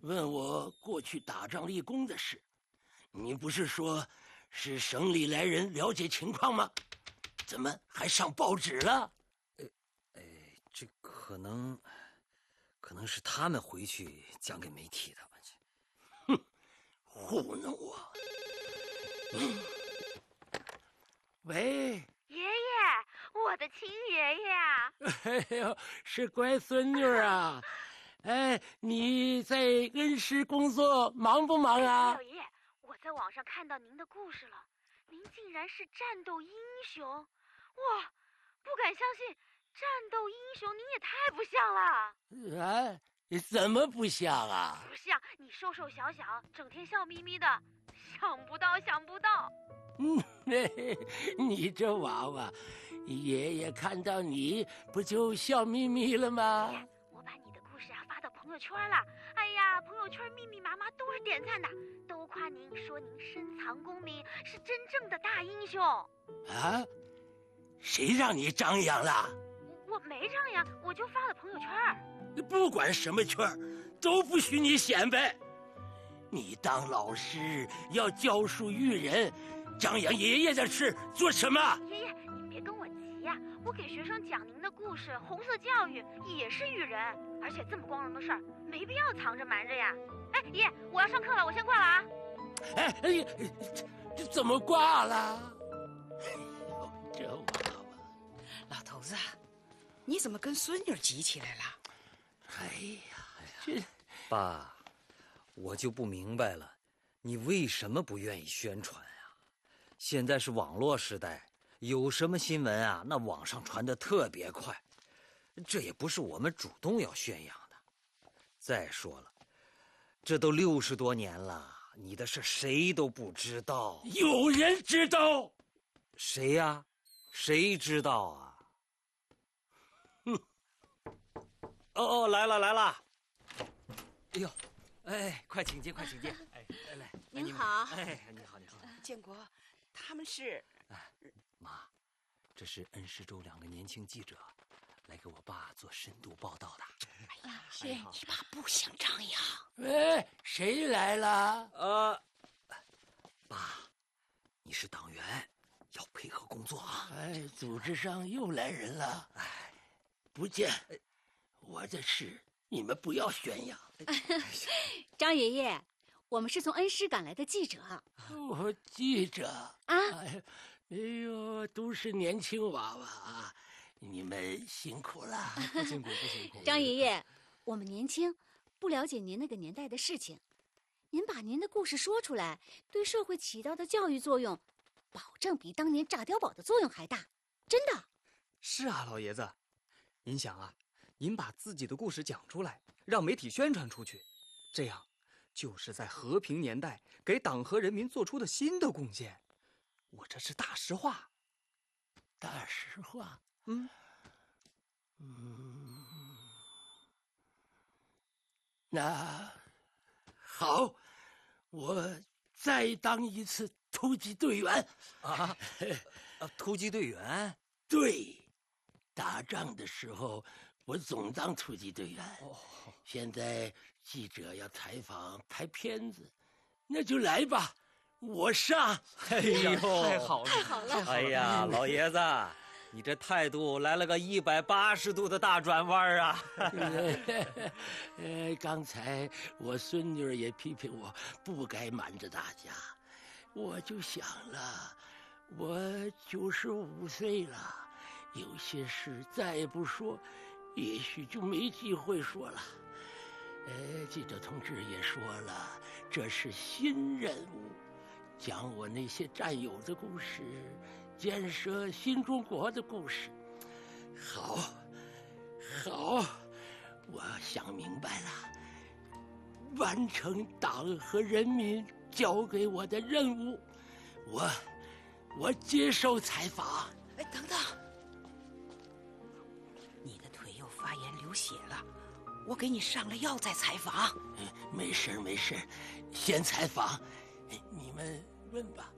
问我过去打仗立功的事。你不是说是省里来人了解情况吗？怎么还上报纸了？ 这可能是他们回去讲给媒体的吧？ 哼，糊弄我！喂， 爷爷，我的亲爷爷啊！ 哎呦，是乖孙女啊！哎，你在恩施工作忙不忙啊？ 老爷爷，我在网上看到您的故事了，您竟然是战斗英雄！哇，不敢相信，战斗英雄您也太不像了！ 啊，怎么不像啊？ 不像，你瘦瘦小小，整天笑眯眯的，想不到。 你这娃娃，爷爷看到你不就笑眯眯了吗？ 我把你的故事发到朋友圈了，哎呀，朋友圈密密麻麻都是点赞的，都夸您，说您深藏功名，是真正的大英雄。 啊？谁让你张扬了？ 我没张扬，我就发了朋友圈。 不管什么圈都不许你显摆。你当老师要教书育人，张扬爷爷的事做什么？ 爷爷，您别跟我急呀，我给学生讲您的故事，红色教育也是育人，而且这么光荣的事儿，没必要藏着瞒着呀。哎，爷，我要上课了，我先挂了啊。 哎，这怎么挂了？哎呦，这娃娃！ 老头子，你怎么跟孙女急起来了？ 哎呀，这爸，我就不明白了，你为什么不愿意宣传啊？现在是网络时代，有什么新闻啊，那网上传得特别快，这也不是我们主动要宣扬的。再说了，这都60多年了，你的事谁都不知道。 有人知道？ 谁呀？谁知道啊？哦，来了！哎呦，哎，快请进！哎，来， 您好。 哎，你好。 建国，他们是…… 妈，这是恩施州2个年轻记者，来给我爸做深度报道的。 哎呀，你爸不想张扬。 喂，谁来了？ 爸，你是党员，要配合工作啊。 哎，组织上又来人了。哎，不见。我的事你们不要宣扬。 张爷爷，我们是从恩施赶来的记者。 记者啊？ 哎呦，都是年轻娃娃啊，你们辛苦了。 不辛苦。 张爷爷，我们年轻，不了解您那个年代的事情，您把您的故事说出来，对社会起到的教育作用，保证比当年炸碉堡的作用还大，真的。 是啊，老爷子，您想啊，您把自己的故事讲出来，让媒体宣传出去，这样就是在和平年代给党和人民做出的新的贡献。我这是大实话。 大实话？那好，我再当一次突击队员。 突击队员？ 对，打仗的时候我总当突击队员。现在记者要采访拍片子，那就来吧，我上。 哎呦， 太好了！ 哎呀，老爷子，你这态度来了个180度的大转弯啊！ 刚才我孙女也批评我不该瞒着大家，我就想了，我95岁了，有些事再不说，也许就没机会说了。记者同志也说了，这是新任务，讲我那些战友的故事，建设新中国的故事。好，我想明白了，完成党和人民交给我的任务，我接受采访。 哎，等等，你的腿又发炎流血了，我给你上了药再采访。 没事，先采访，你们问吧。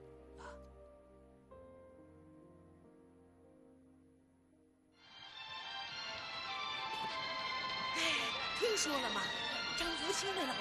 听说了吗？张福清来了。